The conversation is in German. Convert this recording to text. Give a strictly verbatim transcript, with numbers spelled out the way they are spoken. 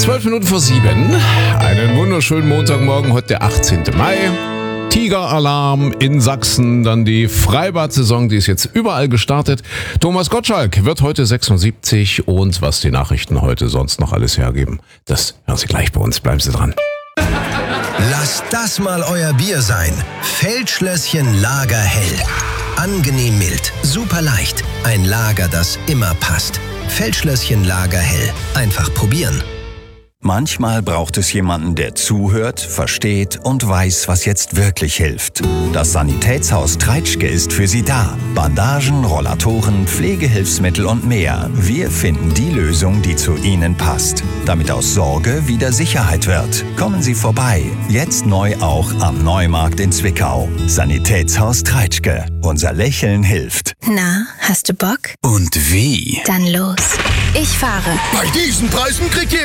Zwölf Minuten vor sieben. Einen wunderschönen Montagmorgen, heute der achtzehnten Mai. Tigeralarm in Sachsen, dann die Freibad-Saison, die ist jetzt überall gestartet. Thomas Gottschalk wird heute sechsundsiebzig und was die Nachrichten heute sonst noch alles hergeben, das hören Sie gleich bei uns. Bleiben Sie dran. Lasst das mal euer Bier sein. Feldschlösschen Lagerhell. Angenehm mild, super leicht. Ein Lager, das immer passt. Feldschlösschen Lagerhell. Einfach probieren. Manchmal braucht es jemanden, der zuhört, versteht und weiß, was jetzt wirklich hilft. Das Sanitätshaus Treitschke ist für Sie da. Bandagen, Rollatoren, Pflegehilfsmittel und mehr. Wir finden die Lösung, die zu Ihnen passt. Damit aus Sorge wieder Sicherheit wird. Kommen Sie vorbei. Jetzt neu auch am Neumarkt in Zwickau. Sanitätshaus Treitschke. Unser Lächeln hilft. Na, hast du Bock? Und wie? Dann los. Ich fahre. Bei diesen Preisen kriegt ihr